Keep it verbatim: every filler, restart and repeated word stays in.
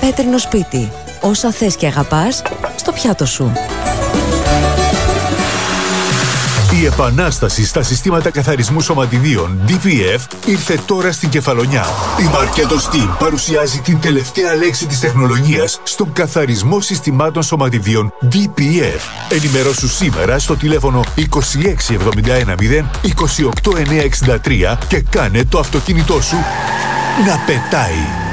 πέτρινο σπίτι. Όσα θες και αγαπάς, στο πιάτο σου. Η επανάσταση στα συστήματα καθαρισμού σωματιδίων ντι πι εφ ήρθε τώρα στην Κεφαλονιά. Η Marketo Steam παρουσιάζει την τελευταία λέξη της τεχνολογίας στον καθαρισμό συστημάτων σωματιδίων ντι πι εφ. Ενημερώσου σήμερα στο τηλέφωνο είκοσι έξι εβδομήντα ένα μηδέν είκοσι οκτώ εννιακόσια εξήντα τρία και κάνε το αυτοκίνητό σου να πετάει.